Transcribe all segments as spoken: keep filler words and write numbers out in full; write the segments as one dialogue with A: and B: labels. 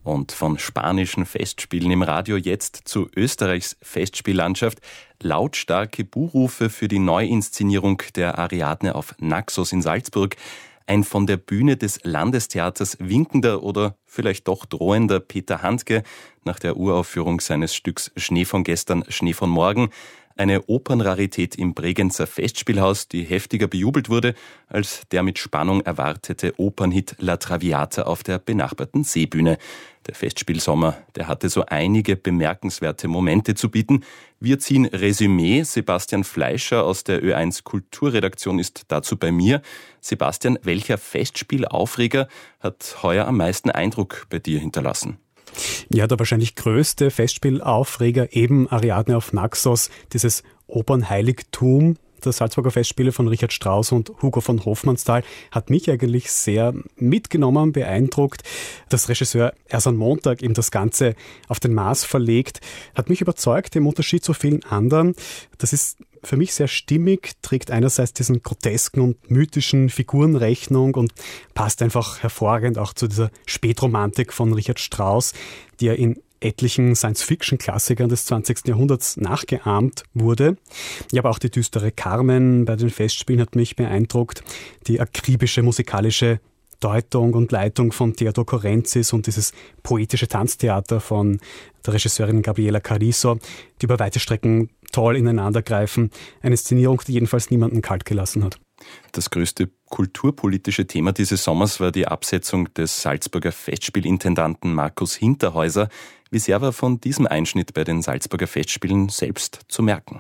A: Und von spanischen Festspielen im Radio jetzt zu Österreichs Festspiellandschaft. Lautstarke Buhrufe für die Neuinszenierung der Ariadne auf Naxos in Salzburg. Ein von der Bühne des Landestheaters winkender oder vielleicht doch drohender Peter Handke nach der Uraufführung seines Stücks Schnee von gestern, Schnee von morgen. Eine Opernrarität im Bregenzer Festspielhaus, die heftiger bejubelt wurde als der mit Spannung erwartete Opernhit La Traviata auf der benachbarten Seebühne. Der Festspielsommer, der hatte so einige bemerkenswerte Momente zu bieten. Wir ziehen Resümee. Sebastian Fleischer aus der Ö eins Kulturredaktion ist dazu bei mir. Sebastian, welcher Festspielaufreger hat heuer am meisten Eindruck bei dir hinterlassen?
B: Ja, der wahrscheinlich größte Festspielaufreger, eben Ariadne auf Naxos, dieses Opernheiligtum der Salzburger Festspiele von Richard Strauss und Hugo von Hofmannsthal, hat mich eigentlich sehr mitgenommen, beeindruckt. Dass Regisseur Ersan Montag eben das Ganze auf den Mars verlegt, hat mich überzeugt, im Unterschied zu vielen anderen. Das ist für mich sehr stimmig, trägt einerseits diesen grotesken und mythischen Figuren Rechnung und passt einfach hervorragend auch zu dieser Spätromantik von Richard Strauss, die ja in etlichen Science-Fiction-Klassikern des zwanzigsten Jahrhunderts nachgeahmt wurde. Ja, aber auch die düstere Carmen bei den Festspielen hat mich beeindruckt. Die akribische musikalische Deutung und Leitung von Theodor Korenzis und dieses poetische Tanztheater von der Regisseurin Gabriela Carrizo, die über weite Strecken toll ineinandergreifen. Eine Inszenierung, die jedenfalls niemanden kalt gelassen hat.
A: Das größte kulturpolitische Thema dieses Sommers war die Absetzung des Salzburger Festspielintendanten Markus Hinterhäuser. Wie sehr war von diesem Einschnitt bei den Salzburger Festspielen selbst zu merken?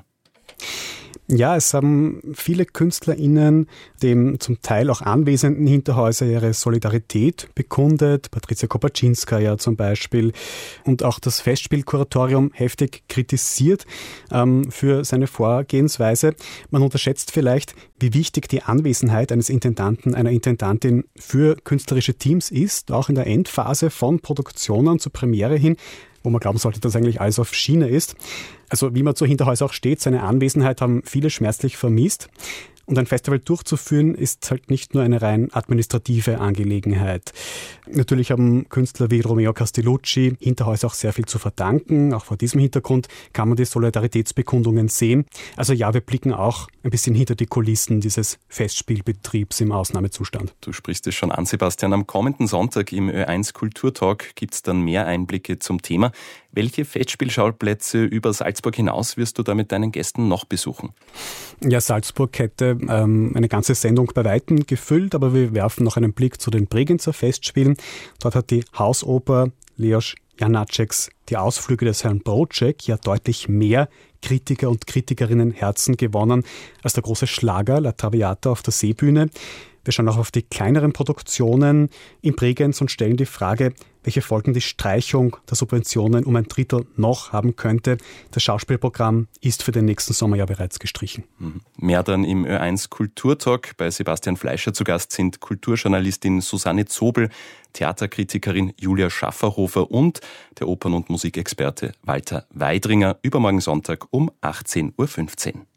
B: Ja, es haben viele KünstlerInnen dem zum Teil auch anwesenden Hinterhäuser ihre Solidarität bekundet. Patricia Kopaczynskaja zum Beispiel. Und auch das Festspielkuratorium heftig kritisiert ähm, für seine Vorgehensweise. Man unterschätzt vielleicht, wie wichtig die Anwesenheit eines Intendanten, einer Intendantin für künstlerische Teams ist, auch in der Endphase von Produktionen zur Premiere hin, wo man glauben sollte, dass eigentlich alles auf Schiene ist. Also wie man zu Hinterhäuser auch steht, seine Anwesenheit haben viele schmerzlich vermisst. Und ein Festival durchzuführen, ist halt nicht nur eine rein administrative Angelegenheit. Natürlich haben Künstler wie Romeo Castellucci Hinterhäuser auch sehr viel zu verdanken. Auch vor diesem Hintergrund kann man die Solidaritätsbekundungen sehen. Also ja, wir blicken auch ein bisschen hinter die Kulissen dieses Festspielbetriebs im Ausnahmezustand.
A: Du sprichst es schon an, Sebastian. Am kommenden Sonntag im Ö eins Kulturtalk gibt es dann mehr Einblicke zum Thema. Welche Festspielschauplätze über Salzburg hinaus wirst du da mit deinen Gästen noch besuchen?
B: Ja, Salzburg hätte ähm, eine ganze Sendung bei Weitem gefüllt, aber wir werfen noch einen Blick zu den Bregenzer Festspielen. Dort hat die Hausoper Leos Janáčeks die Ausflüge des Herrn Broček ja deutlich mehr Kritiker und Kritikerinnen Herzen gewonnen als der große Schlager La Traviata auf der Seebühne. Wir schauen auch auf die kleineren Produktionen in Bregenz und stellen die Frage, welche Folgen die Streichung der Subventionen um ein Drittel noch haben könnte. Das Schauspielprogramm ist für den nächsten Sommer ja bereits gestrichen.
A: Mehr dann im Ö eins Kulturtalk. Bei Sebastian Fleischer zu Gast sind Kulturjournalistin Susanne Zobel, Theaterkritikerin Julia Schafferhofer und der Opern- und Musikexperte Walter Weidringer. Übermorgen Sonntag um achtzehn Uhr fünfzehn.